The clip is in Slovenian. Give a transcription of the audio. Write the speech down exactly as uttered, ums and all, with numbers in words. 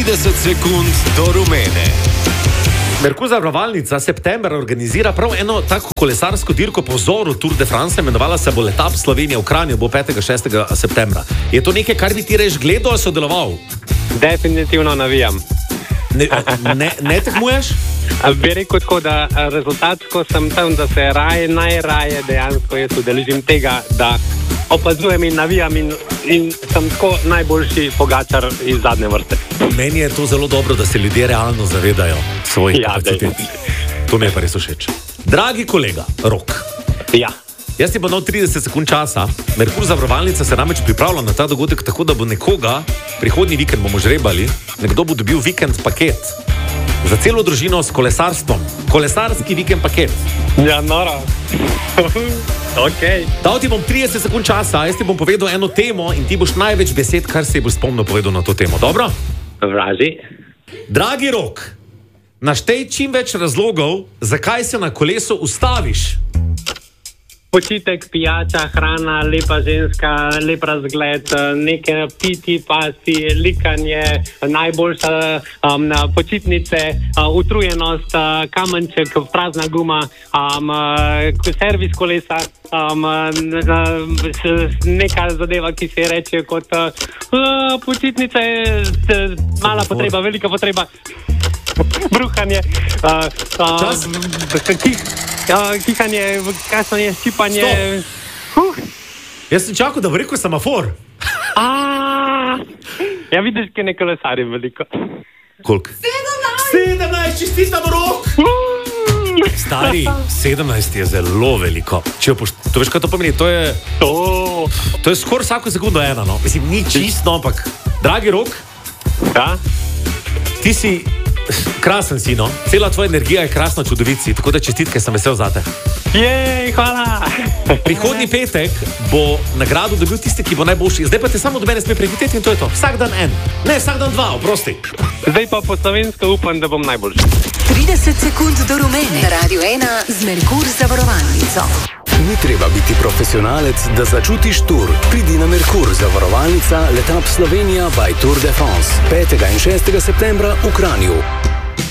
trideset sekund do rumene. Merkur zavarovalnica septembra organizira prav eno tako kolesarsko dirko po vzoru Tour de France, imenovala se bo Letap Slovenija v Kranju, bo petega šestega septembra. Je to nekaj, kar bi ti reč gledal ali sodeloval? Definitivno navijam. Ne, ne, ne tekmuješ? Bi rekel tako, da rezultatsko sem tam, da se raje, najraje dejansko jaz udeležim tega, da opazujem in navijam in, in sem tako najboljši Pogačar iz zadnje vrste. Meni je to zelo dobro, da se ljudje realno zavedajo svojih Ja, kapacitet. To mi je pa res všeč. Dragi kolega, Rok. Ja. Jaz ti bom dal trideset sekund časa. Merkur zavarovalnica se namreč pripravlja na ta dogodek tako, da bo nekoga, prihodnji vikend bomo žrebali, nekdo bo dobil vikend paket. Za celo družino s kolesarstvom. Kolesarski vikend paket. Ja, noro. Ok. Dal ti bom trideset sekund časa, jaz ti bom povedal eno temo in ti boš največ besed, kar se boš spomnil povedal na to temo. Dobro? Vraži. Dragi Rok, naštej čim več razlogov, zakaj se na kolesu ustaviš. Počitek, pijača, hrana, lepa ženska, lep razgled, neke piti, pasi, likanje, najboljša um, počitnice, uh, utrujenost, uh, kamenček, prazna guma, um, uh, servis kolesa, um, uh, neka zadeva, ki se reče kot uh, uh, počitnice, uh, mala potreba, velika potreba, bruhanje, uh, uh, kih. Ja, kihanje, kasanje, ščipanje. Uh. Jaz sem čakal, da bo rekel semafor. A, ja, vidiš, kaj ne kolesari veliko. Koliko? sedemnajst! sedemnajst, čestitam, Rok! Uh. Stari, sedemnajst je zelo veliko. Če opoš... To veš, kaj to pomeni? To je, To. to je skoraj vsako sekundo ena, no. Mislim, ni čisto, ampak... Dragi Rok, Ja? ti si... Krasen si, no. Cela tvoja energija je krasna, čudovit si, tako da čestitke, sem vesel zate. Jej, hvala! Prihodnji petek bo nagrado dobil tisti, ki bo najboljši. Zdaj pa te samo do mene sme prehiteti in to je to. Vsak dan en. Ne, vsak dan dva, oprosti. Zdaj pa po slovensko upam, da bom najboljši. trideset sekund do rumene. Na Radio ena z Merkur zavarovalnico. Ni treba biti profesionalec, da začutiš tur. Pridi na Merkur zavarovalnica Letap Slovenija by Tour de France petega in šestega septembra v Kranju.